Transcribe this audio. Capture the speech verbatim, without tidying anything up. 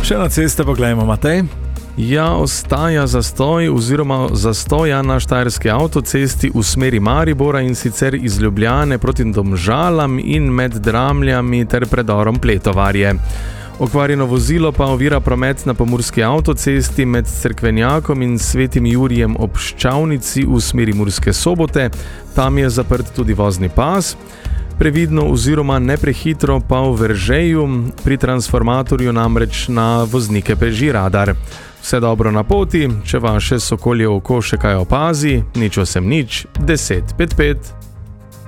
Še na ceste pogledajmo, Matej. Ja, ostaja zastoj oziroma zastoja na štajerski avtocesti v smeri Maribora, in sicer iz Ljubljane proti Domžalam in med Dramljami ter predorom Pletovarje. Okvarjeno vozilo pa ovira promet na pomurski avtocesti med Cerkvenjakom in Svetim Jurijem ob Ščavnici v smeri Murske Sobote. Tam je zaprt tudi vozni pas. Previdno oziroma ne prehitro pa v Veržeju, pri transformatorju namreč na voznike beži radar. Vse dobro na poti, če vaše sokolje oko še kaj opazi, nič osem nič, deset pet pet.